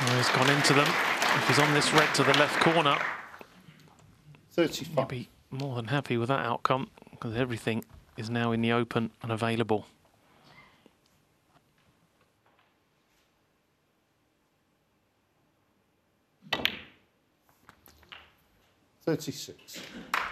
Oh, he's gone into them. If he's on this red to the left corner, 35. he'll be more than happy with that outcome because everything is now in the open and available. 36.